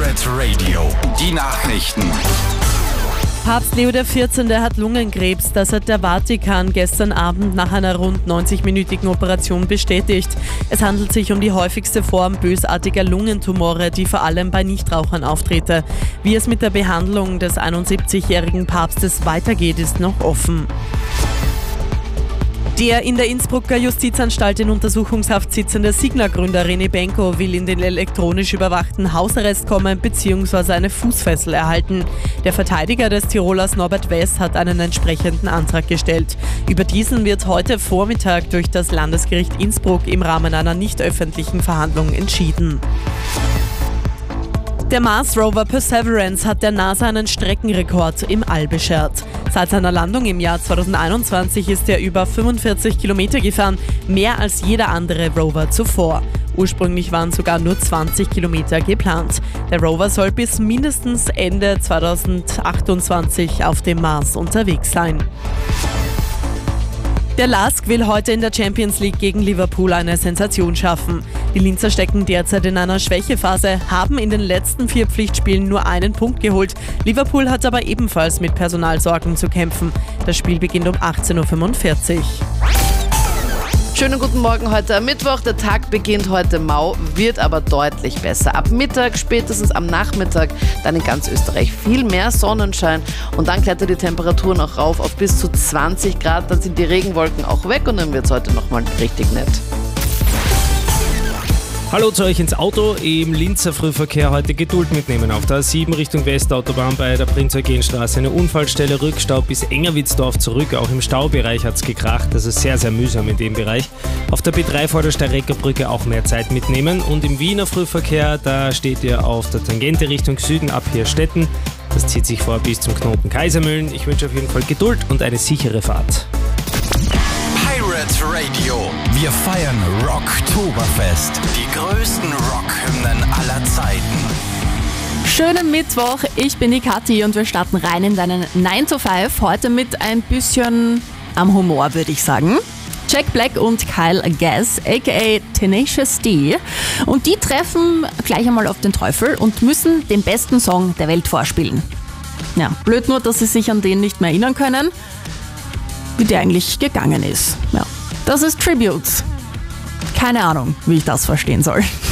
Pirate Radio, die Nachrichten. Papst Leo XIV. Hat Lungenkrebs. Das hat der Vatikan gestern Abend nach einer rund 90-minütigen Operation bestätigt. Es handelt sich um die häufigste Form bösartiger Lungentumore, die vor allem bei Nichtrauchern auftrete. Wie es mit der Behandlung des 71-jährigen Papstes weitergeht, ist noch offen. Der in der Innsbrucker Justizanstalt in Untersuchungshaft sitzende Signa-Gründer René Benko will in den elektronisch überwachten Hausarrest kommen bzw. eine Fußfessel erhalten. Der Verteidiger des Tirolers Norbert Wess hat einen entsprechenden Antrag gestellt. Über diesen wird heute Vormittag durch das Landesgericht Innsbruck im Rahmen einer nicht öffentlichen Verhandlung entschieden. Der Mars-Rover Perseverance hat der NASA einen Streckenrekord im All beschert. Seit seiner Landung im Jahr 2021 ist er über 45 Kilometer gefahren, mehr als jeder andere Rover zuvor. Ursprünglich waren sogar nur 20 Kilometer geplant. Der Rover soll bis mindestens Ende 2028 auf dem Mars unterwegs sein. Der LASK will heute in der Champions League gegen Liverpool eine Sensation schaffen. Die Linzer stecken derzeit in einer Schwächephase, haben in den letzten 4 Pflichtspielen nur einen Punkt geholt. Liverpool hat aber ebenfalls mit Personalsorgen zu kämpfen. Das Spiel beginnt um 18.45 Uhr. Schönen guten Morgen heute am Mittwoch. Der Tag beginnt heute mau, wird aber deutlich besser. Ab Mittag, spätestens am Nachmittag, dann in ganz Österreich viel mehr Sonnenschein und dann klettern die Temperaturen auch rauf auf bis zu 20 Grad. Dann sind die Regenwolken auch weg und dann wird es heute nochmal richtig nett. Hallo zu euch ins Auto. Im Linzer Frühverkehr heute Geduld mitnehmen. Auf der A7 Richtung Westautobahn bei der Prinz-Eugen-Straße eine Unfallstelle, Rückstau bis Engerwitzdorf zurück. Auch im Staubereich hat es gekracht. Das ist sehr, sehr mühsam in dem Bereich. Auf der B3 vor der Steireckerbrücke auch mehr Zeit mitnehmen. Und im Wiener Frühverkehr, da steht ihr auf der Tangente Richtung Süden ab Hirstetten. Das zieht sich vor bis zum Knoten Kaisermühlen. Ich wünsche auf jeden Fall Geduld und eine sichere Fahrt. Pirate Radio, wir feiern Rocktoberfest. Die größten Rockhymnen aller Zeiten. Schönen Mittwoch, ich bin die Kathi und wir starten rein in deinen 9 to 5. Heute mit ein bisschen am Humor, würde ich sagen. Jack Black und Kyle Gass, aka Tenacious D. Und die treffen gleich einmal auf den Teufel und müssen den besten Song der Welt vorspielen. Ja, blöd nur, dass sie sich an den nicht mehr erinnern können, wie der eigentlich gegangen ist. Ja, das ist Tributes. Keine Ahnung, wie ich das verstehen soll.